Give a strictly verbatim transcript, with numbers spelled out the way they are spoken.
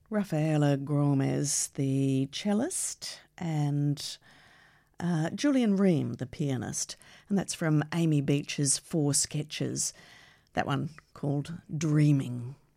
Rafaela Gromes, the cellist, and uh, Julian Ream, the pianist. And that's from Amy Beach's Four Sketches, that one called Dreaming.